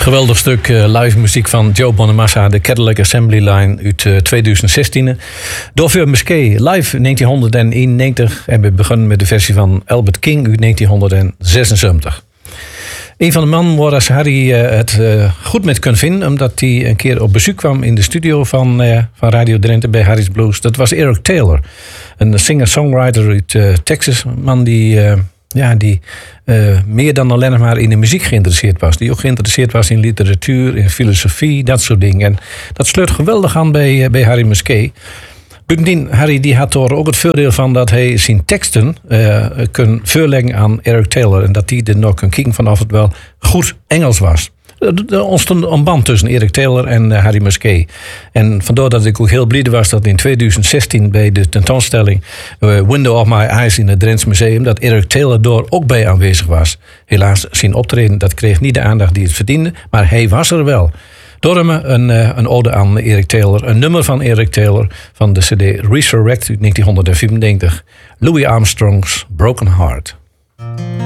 Geweldig stuk live muziek van Joe Bonamassa, de Cadillac Assembly Line uit 2016. Door Phil Musquet, live 1991. En we begonnen met de versie van Albert King uit 1976. Een van de mannen waar Harry het goed met kon vinden, omdat hij een keer op bezoek kwam in de studio van Radio Drenthe bij Harry's Blues. Dat was Eric Taylor, een singer-songwriter uit Texas. Een man die meer dan alleen maar in de muziek geïnteresseerd was. Die ook geïnteresseerd was in literatuur, in filosofie, dat soort dingen. En dat sleurt geweldig aan bij Harry Musquet. Bovendien, Harry die had er ook het voordeel van dat hij zijn teksten kon voorleggen aan Eric Taylor. En dat hij er nog kon kijken vanaf het wel goed Engels was. Er ontstond een band tussen Eric Taylor en Harry Musquet. En vandaar dat ik ook heel blij was dat in 2016 bij de tentoonstelling Window of My Eyes in het Drents Museum, dat Eric Taylor daar ook bij aanwezig was. Helaas, zijn optreden dat kreeg niet de aandacht die het verdiende, maar hij was er wel. Door een ode aan Eric Taylor, een nummer van Eric Taylor van de CD Resurrect uit 1995, Louis Armstrong's Broken Heart.